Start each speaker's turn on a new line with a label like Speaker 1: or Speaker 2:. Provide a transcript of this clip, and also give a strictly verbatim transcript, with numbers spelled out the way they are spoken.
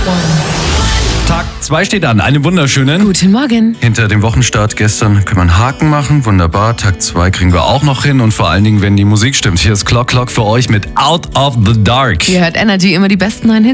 Speaker 1: Tag zwei steht an. Einen wunderschönen.
Speaker 2: Guten Morgen.
Speaker 1: Hinter dem Wochenstart gestern können wir einen Haken machen. Wunderbar. Tag zwei kriegen wir auch noch hin. Und vor allen Dingen, wenn die Musik stimmt. Hier ist Clock Clock für euch mit Out of the Dark.
Speaker 2: Ihr hört Energy, immer die besten neuen Hits.